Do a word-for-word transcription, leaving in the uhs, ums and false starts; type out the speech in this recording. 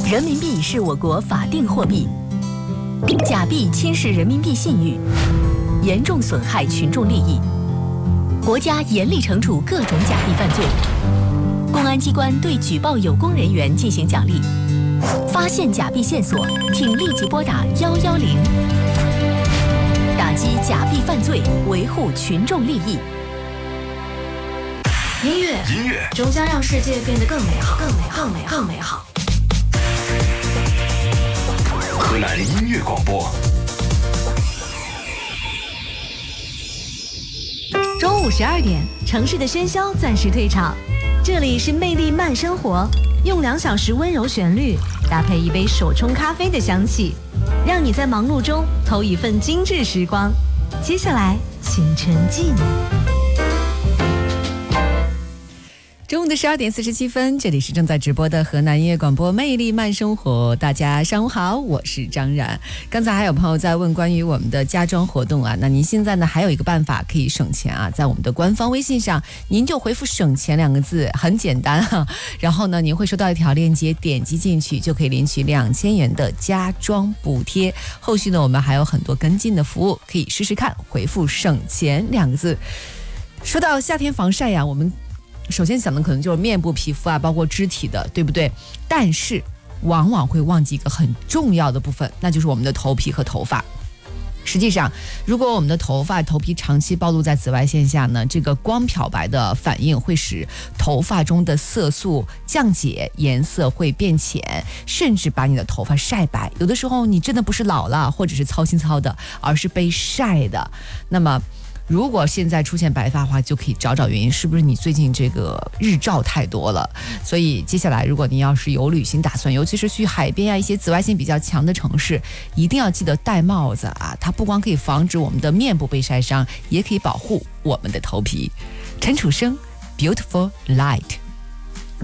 人民币是我国法定货币，假币侵蚀人民币信誉，严重损害群众利益。国家严厉惩处各种假币犯罪，公安机关对举报有功人员进行奖励。发现假币线索，请立即拨打幺幺零，打击假币犯罪，维护群众利益。 音乐， 音乐终将让世界变得更美好，更美好，更美好，更美好。 河南音乐广播。 中午十二点，城市的喧嚣暂时退场，这里是魅力慢生活，用两小时温柔旋律搭配一杯手冲咖啡的香气，让你在忙碌中偷一份精致时光。接下来，请沉浸。 中午的十二点四十七分，这里是正在直播的河南音乐广播魅力慢生活。大家上午好，我是张然。刚才还有朋友在问关于我们的家装活动啊，那您现在呢还有一个办法可以省钱啊，在我们的官方微信上，您就回复省钱两个字，很简单哈、啊。然后呢，您会收到一条链接，点击进去就可以领取两千元的家装补贴。后续呢，我们还有很多跟进的服务，可以试试看，回复省钱两个字。说到夏天防晒呀、啊，我们首先想的可能就是面部皮肤啊，包括肢体的，对不对？但是往往会忘记一个很重要的部分，那就是我们的头皮和头发。实际上，如果我们的头发、头皮长期暴露在紫外线下呢，这个光漂白的反应会使头发中的色素降解，颜色会变浅，甚至把你的头发晒白。有的时候你真的不是老了，或者是操心操的，而是被晒的。那么如果现在出现白发的话，就可以找找原因，是不是你最近这个日照太多了？所以接下来如果您要是有旅行打算，尤其是去海边啊一些紫外线比较强的城市，一定要记得戴帽子啊！它不光可以防止我们的面部被晒伤，也可以保护我们的头皮。陈楚生 Beautiful Light。